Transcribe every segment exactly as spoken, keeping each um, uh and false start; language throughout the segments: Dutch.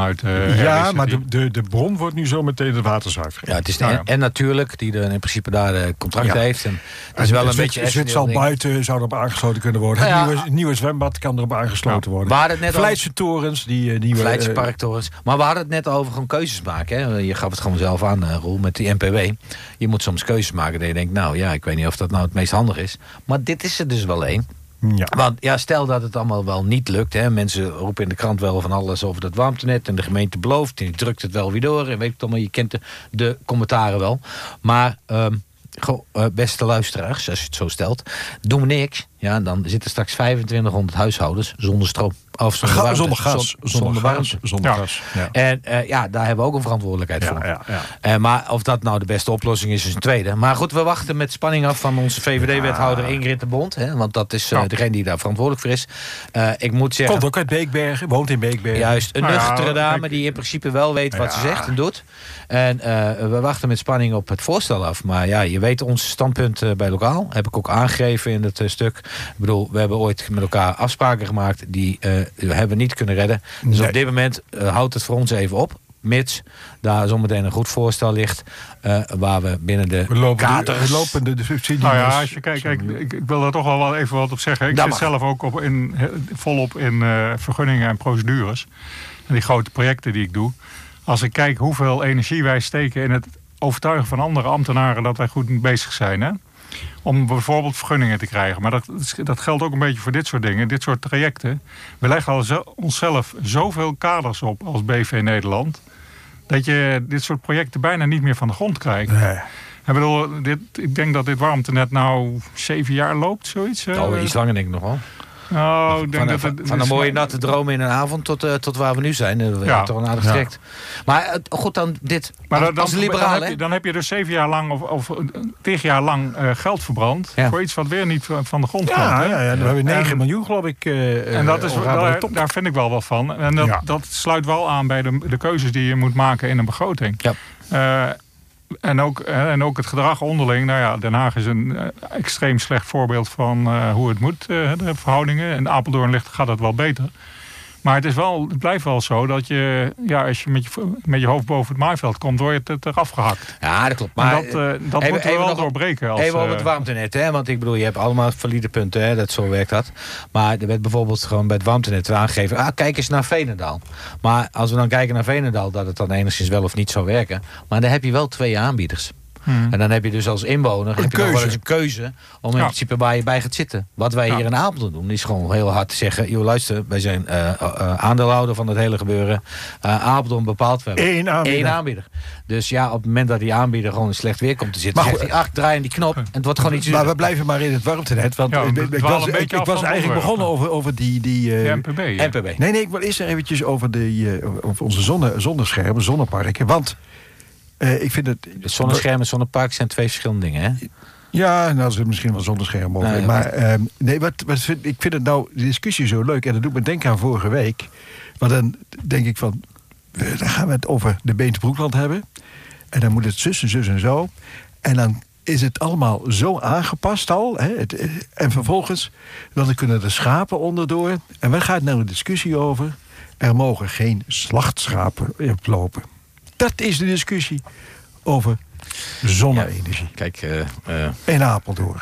vanuit uh, Ja, R W Z I. maar de, de, de bron wordt nu zo meteen de waterzuivering. Ja, het is nou, en, ja. en natuurlijk, die er in principe daar de contracten Ja. heeft. En het is wel een beetje... Zwitsal buiten zou erop aangesloten kunnen worden. Nou ja, het nieuwe, nieuwe zwembad kan erop aangesloten nou, worden. we hadden het net Vleitse torens, die uh, nieuwe... Vleitse uh, parktorens. Maar we hadden het net over gewoon keuzes maken. Hè? Je gaf het gewoon zelf aan, uh, Roel, met die N P W. Je moet soms keuzes maken dat je denkt, nou ja, ik weet niet of dat nou het meest handig is. Maar dit is er dus wel één. Ja. Want ja, stel dat het allemaal wel niet lukt. Hè. Mensen roepen in de krant wel van alles over dat warmtenet. En de gemeente belooft. En die drukt het wel weer door. En weet het allemaal, je kent de, de commentaren wel. Maar um, goh, uh, beste luisteraars, als je het zo stelt. Doen we niks. Ja, dan zitten straks vijfentwintighonderd huishoudens zonder stroom. Of zonder, Ga, warmte, zonder gas. Zonder, zonder warmte. Zonder Ja. gas. Ja. En uh, ja, daar hebben we ook een verantwoordelijkheid Ja, voor. ja, ja. Uh, maar of dat nou de beste oplossing is, is een tweede. Maar goed, we wachten met spanning af van onze V V D-wethouder Ingrid de Bond. Hè, want dat is uh, Ja. degene die daar verantwoordelijk voor is. Uh, ik moet zeggen... Komt ook uit Beekbergen, woont in Beekbergen. Juist, een Nou ja, nuchtere dame kijk, die in principe wel weet wat ja. ze zegt en doet. En uh, we wachten met spanning op het voorstel af. Maar ja, je weet ons standpunt uh, bij Lokaal. Heb ik ook aangegeven in het uh, stuk. Ik bedoel, we hebben ooit met elkaar afspraken gemaakt. Die uh, we hebben niet kunnen redden. Dus Nee. op dit moment uh, houdt het voor ons even op. Mits daar zometeen een goed voorstel ligt. Uh, waar we binnen de We lopen de, kaders... we lopen de, de subsidie. Nou ja, als je kijkt, kijk, ik, ik wil daar toch wel wat even wat op zeggen. Ik Dat zit mag. zelf ook op in, volop in uh, vergunningen en procedures. En die grote projecten die ik doe. Als ik kijk hoeveel energie wij steken in het overtuigen van andere ambtenaren dat wij goed bezig zijn. Hè? Om bijvoorbeeld vergunningen te krijgen. Maar dat, dat geldt ook een beetje voor dit soort dingen. Dit soort trajecten. We leggen al zo, onszelf zoveel kaders op als B V Nederland. Dat je dit soort projecten bijna niet meer van de grond krijgt. Nee. Ik bedoel, dit, ik denk dat dit warmtenet nou zeven jaar loopt, zoiets. Oh, iets langer denk ik nog wel. Nou, ik denk Van, dat van, het, van dus- een mooie natte droom in een avond tot, uh, tot waar we nu zijn. Dat Ja. is toch een aardig Ja. traject. Maar uh, goed, dan dit. Maar als, dan, dan, als liberaal, dan, heb hè? je, dan heb je dus zeven jaar lang of, of tig jaar lang uh, geld verbrand. Ja. Voor iets wat weer niet van de grond komt. Ja, hè? ja, ja, we hebben negen En- miljoen, geloof ik. Uh, En dat is, daar, top. daar vind ik wel wat van. En dat, Ja. dat sluit wel aan bij de, de keuzes die je moet maken in een begroting. Ja. Uh, en, ook, en ook het gedrag onderling. Nou ja, Den Haag is een uh, extreem slecht voorbeeld van uh, hoe het moet, uh, de verhoudingen. In Apeldoorn ligt, gaat het wel beter. Maar het, is wel, het blijft wel zo dat je, ja, als je met, je met je hoofd boven het maaiveld komt, word je het eraf gehakt. Ja, dat klopt. Maar Maar dat, uh, dat even- moeten we even wel nog- doorbreken. Als, even over uh, het warmtenet, hè? Want ik bedoel, je hebt allemaal valide punten, hè? Dat zo werkt dat. Maar er werd bijvoorbeeld gewoon bij het warmtenet aangegeven, ah, kijk eens naar Veenendaal. Maar als we dan kijken naar Veenendaal, dat het dan enigszins wel of niet zou werken. Maar dan heb je wel twee aanbieders. Hmm. En dan heb je dus als inwoner heb je nog wel keuze. eens een keuze om in Ja. principe waar je bij gaat zitten. Wat wij Ja. hier in Apeldoorn doen, is gewoon heel hard te zeggen, joh, luister, wij zijn uh, uh, aandeelhouder van het hele gebeuren. Uh, Apeldoorn bepaalt wel. Eén aanbieder. Eén aanbieder. Dus ja, op het moment dat die aanbieder gewoon in slecht weer komt te zitten, Maar zegt hij, ach, draai in die knop en het wordt gewoon iets Maar we duurder. blijven maar in het warmtenet. Want Ja, ik, we ik dwalen was, een ik, beetje ik af was van het eigenlijk onderwerp. begonnen over, over die... die uh, de N P B. ja. N P B. Nee, nee, ik wil eerst eventjes over, de, uh, over onze zonne, zonneschermen, zonneparken. Want uh, ik vind het... Het zonnescherm en zonnepark zijn twee verschillende dingen, hè? Ja, nou, er zit misschien wel zonnescherm over. Nou ja, maar uh, nee, wat, wat vind, ik vind het nou, de discussie zo leuk. En dat doet me denken aan vorige week. Want dan denk ik van, we- dan gaan we het over de Beente-Broekland hebben. En dan moet het zus en zus en zo. En dan is het allemaal zo aangepast al. Hè, het, eh, en vervolgens, dan kunnen de schapen onderdoor. En waar gaat nou de discussie over? Er mogen geen slachtschapen oplopen. Dat is de discussie over zonne-energie. Kijk, uh, uh, In Apeldoorn.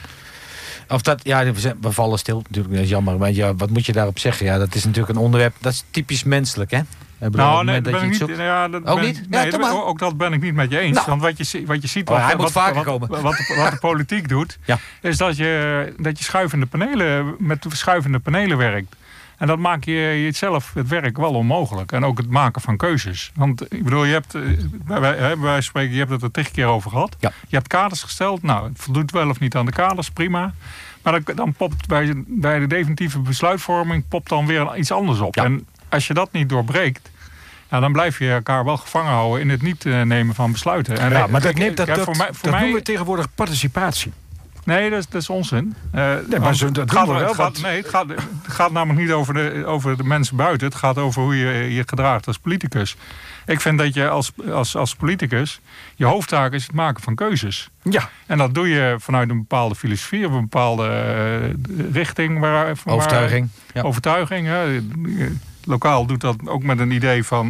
of dat, ja, we zijn- we vallen stil. Natuurlijk, dat is jammer. Maar ja, wat moet je daarop zeggen? Ja, dat is natuurlijk een onderwerp, dat is typisch menselijk, hè? Ik bedoel, op Nou, het nee, moment dat dat ben je ik iets niet. zoekt- Ja, dat Ook ben- niet? Ja, Nee, doe dat ben- maar. ook dat ben ik niet met je eens. Nou. Want wat je, zi- wat je ziet, Oh, wat, hij moet wat, vaker wat, komen. Wat, wat, wat de politiek doet, Ja. is dat je, dat je schuivende panelen met schuivende panelen werkt. En dat maakt je jezelf het werk wel onmogelijk. En ook het maken van keuzes. Want ik bedoel, je hebt, eh, wij, wij, wij spreken, je hebt het er tig keer over gehad. Ja. Je hebt kaders gesteld. Nou, het voldoet wel of niet aan de kaders, prima. Maar dan, dan popt bij, bij de definitieve besluitvorming popt dan weer iets anders op. Ja. En als je dat niet doorbreekt, nou, dan blijf je elkaar wel gevangen houden in het niet uh, nemen van besluiten. En Ja, ik- maar dat, ik- neemt, dat, ja, dat, voor mij, voor dat mij, noemen we tegenwoordig participatie. Nee, dat is, dat is onzin. Uh, maar want zo- dat het doen gaat, we wel, het gaat, want- nee, het gaat, het gaat namelijk niet over de, over de mensen buiten. Het gaat over hoe je je gedraagt als politicus. Ik vind dat je als, als, als politicus, je hoofdtaak is het maken van keuzes. Ja. En dat doe je vanuit een bepaalde filosofie, of een bepaalde uh, richting. Waar, waar, Overtuiging. Ja. Overtuiging. Hè. Lokaal doet dat ook met een idee van